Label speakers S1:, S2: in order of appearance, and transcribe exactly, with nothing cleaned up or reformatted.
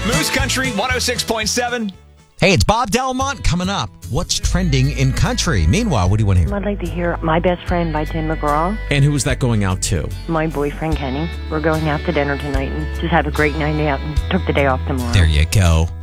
S1: Moose Country one oh six point seven.
S2: Hey, it's Bob Delmont coming up. What's trending in country? Meanwhile, what do you want to hear?
S3: I'd like to hear My Best Friend by Tim McGraw.
S4: And who was that going out to?
S3: My boyfriend, Kenny. We're going out to dinner tonight and just have a great night out and took the day off tomorrow.
S2: There you go.